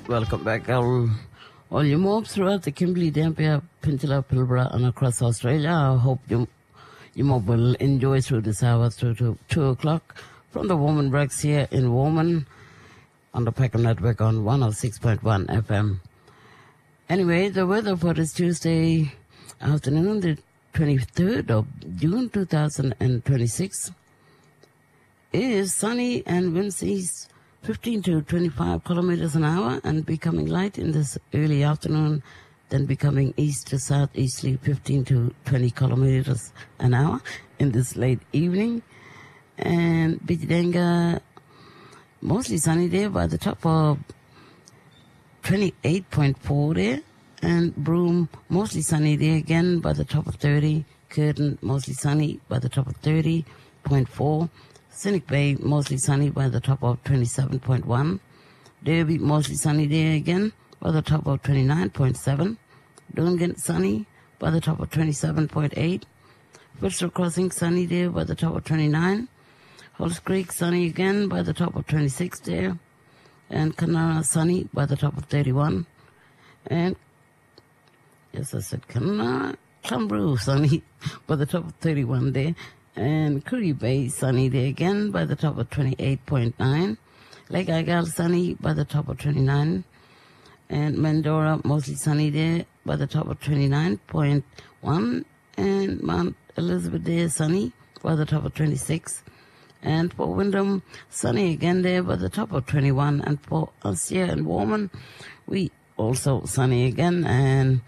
Welcome back, all you mobs throughout the Kimberley, Dampier, Peninsula, Pilbara, and across Australia. I hope you mob will enjoy through this hour through to 2 o'clock from the Woman Breaks here in Woman on the Peckham Network on 106.1 FM. Anyway, the weather for this Tuesday afternoon, the 23rd of June 2026, is sunny and winds east 15 to 25 kilometers an hour and becoming light in this early afternoon, then becoming east to southeasterly 15 to 20 kilometers an hour in this late evening. And Bidanga, mostly sunny there by the top of 28.4 there. And Broome, mostly sunny there again by the top of 30. Curtin, mostly sunny by the top of 30.4. Cynic Bay, mostly sunny by the top of 27.1. Derby, mostly sunny there again by the top of 29.7. Dungan, sunny by the top of 27.8. Fitzroy Crossing, sunny there by the top of 29. Halls Creek, sunny again by the top of 26 there. And Kanara, sunny by the top of 31. And, yes, I said Kanara, Clonbroo, sunny by the top of 31 there. And Curry Bay, sunny there again by the top of 28.9. Lake Argyle, sunny by the top of 29. And Mandorah, mostly sunny there by the top of 29.1. And Mount Elizabeth there, sunny by the top of 26. And for Wyndham, sunny again there by the top of 21. And for us here in Warman, we also sunny again. And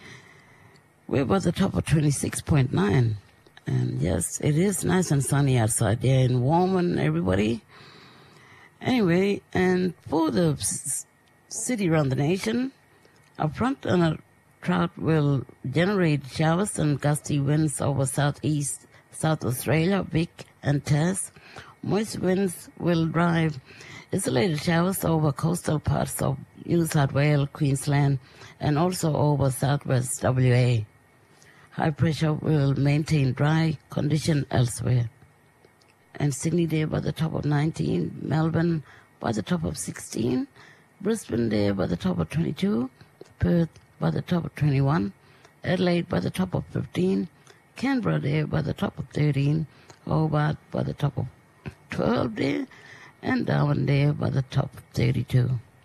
we're by the top of 26.9. And yes, it is nice and sunny outside there in Warman, everybody. Anyway, and for the city around the nation, a front and a drought will generate showers and gusty winds over southeast, South Australia, Vic and Tass. Moist winds will drive isolated showers over coastal parts of New South Wales, Queensland, and also over southwest WA. High pressure will maintain dry condition elsewhere. And Sydney there by the top of 19, Melbourne by the top of 16, Brisbane there by the top of 22, Perth by the top of 21, Adelaide by the top of 15, Canberra there by the top of 13, Hobart by the top of 12 there, and Darwin there by the top of 32.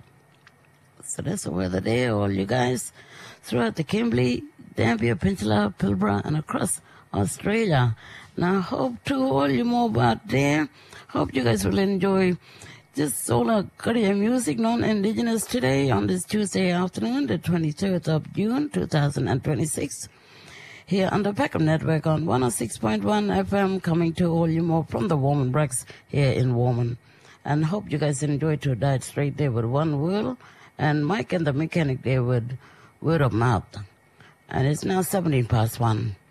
So that's the weather there, all you guys, throughout the Kimberley, Dampier Peninsula, Pilbara, and across Australia. Now, hope to all you mob out there, hope you guys will enjoy this solar Korea music, non-Indigenous, today on this Tuesday afternoon, the 23rd of June, 2026, here on the Peckham Network on 106.1 FM, coming to all you mob from the Woman Breaks here in Warman. And hope you guys enjoy to Diet Straight there with One World, and Mike and the Mechanic there with Word of Mouth. And it's now 17 past 1.